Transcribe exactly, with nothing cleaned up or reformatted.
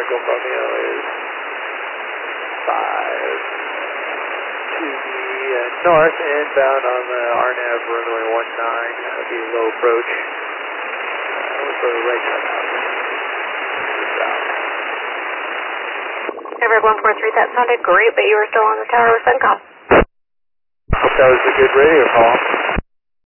Eagle Romeo is five to the uh, north, inbound on the R N A V runway one nine. That would be a low approach. Uh, look for the right side out. Everett one four three, that sounded great, but you were still on the tower with Suncom. Hope that was a good radio call.